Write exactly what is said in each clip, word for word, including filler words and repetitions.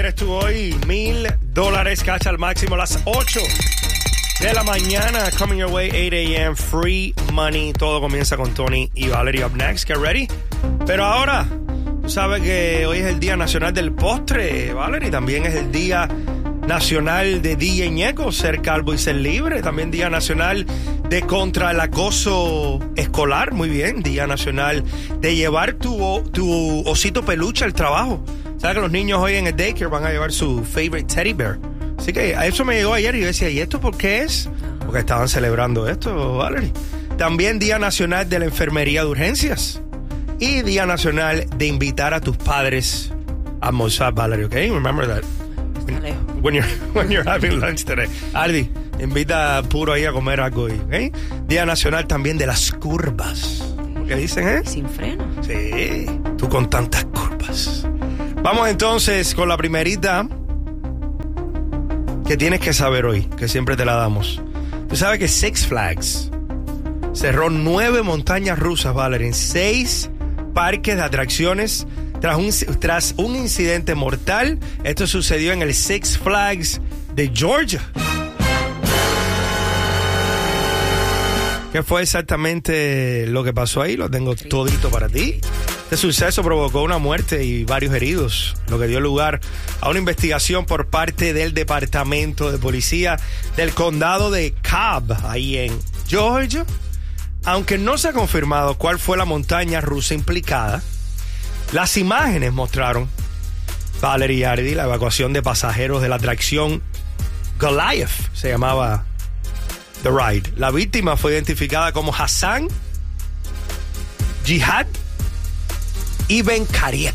¿Eres tú hoy? Mil dólares cash al máximo a las ocho de la mañana. Coming your way, eight a.m. Free money. Todo comienza con Tony y Valerie up next. Get ready. Pero ahora, tú sabes que hoy es el Día Nacional del Postre, Valerie. También es el Día Nacional de D J Ñeco, ser calvo y ser libre. También Día Nacional de contra el acoso escolar. Muy bien. Día Nacional de llevar tu, tu osito peluche al trabajo. ¿Sabes que los niños hoy en el daycare van a llevar su favorite teddy bear? Así que a eso me llegó ayer y yo decía, ¿y esto por qué es? Porque estaban celebrando esto, Valerie. También Día Nacional de la Enfermería de Urgencias. Y Día Nacional de invitar a tus padres a almorzar, Valerie, ¿ok? Remember that. When, when, you're, when you're having lunch today. Ardi, invita puro ahí a comer algo, ¿ok? Día Nacional también de las curvas. ¿Qué dicen, eh? Sin freno. Sí, tú con tantas curvas. Vamos entonces con la primerita que tienes que saber hoy, que siempre te la damos. Tú sabes que Six Flags cerró nueve montañas rusas, Valerie, en seis parques de atracciones tras un, tras un incidente mortal. Esto sucedió en el Six Flags de Georgia. ¿Qué fue exactamente lo que pasó ahí? Lo tengo todito para ti. Este suceso provocó una muerte y varios heridos, lo que dio lugar a una investigación por parte del Departamento de Policía del Condado de Cobb, ahí en Georgia. Aunque no se ha confirmado cuál fue la montaña rusa implicada, las imágenes mostraron, Valerie y Ardi, la evacuación de pasajeros de la atracción Goliath, se llamaba The Ride. La víctima fue identificada como Hassan Jihad Ibn Karim.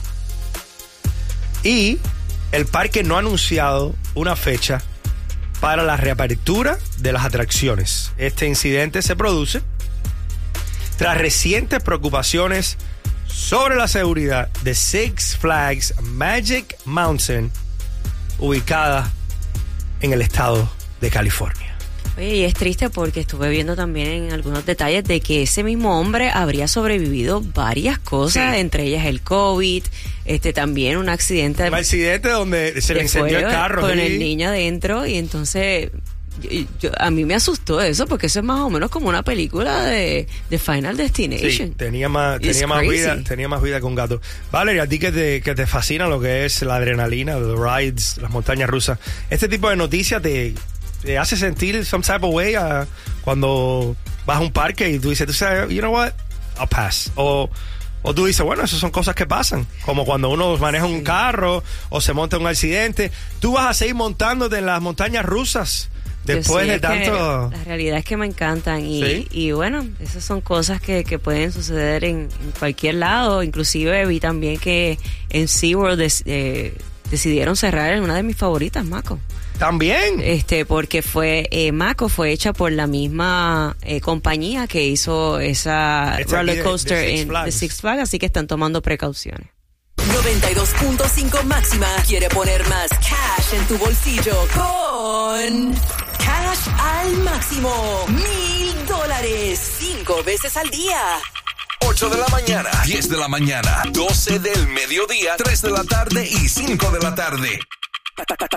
Y el parque no ha anunciado una fecha para la reapertura de las atracciones. Este incidente se produce tras recientes preocupaciones sobre la seguridad de Six Flags Magic Mountain, ubicada en el estado de California. Oye, y es triste porque estuve viendo también en algunos detalles de que ese mismo hombre habría sobrevivido varias cosas, sí, entre ellas el COVID, este también un accidente. Un accidente donde se le encendió el carro. Con ¿sí? el niño adentro, y entonces yo, yo, a mí me asustó eso, porque eso es más o menos como una película de, de Final Destination. Sí, tenía más, tenía más vida, tenía más vida que un gato. Valerie, a ti que te, que te fascina lo que es la adrenalina, los rides, las montañas rusas, este tipo de noticias te... te hace sentir some type of way uh, cuando vas a un parque y tú dices, tú sabes, you know what, I'll pass. O, o tú dices, bueno, esas son cosas que pasan. Como cuando uno maneja un carro o se monta un accidente. Tú vas a seguir montándote en las montañas rusas después sí, de tanto... La realidad es que me encantan y, ¿sí? y bueno, esas son cosas que, que pueden suceder en, en cualquier lado. Inclusive vi también que en SeaWorld des, eh, decidieron cerrar en una de mis favoritas, Mako. También. Este, porque fue, eh, Mako fue hecha por la misma eh, compañía que hizo esa It's roller coaster de, de en de Six Flags, así que están tomando precauciones. noventa y dos punto cinco máxima quiere poner más cash en tu bolsillo con Cash al Máximo. Mil dólares, cinco veces al día. ocho de la mañana, diez de la mañana, doce del mediodía, tres de la tarde y cinco de la tarde.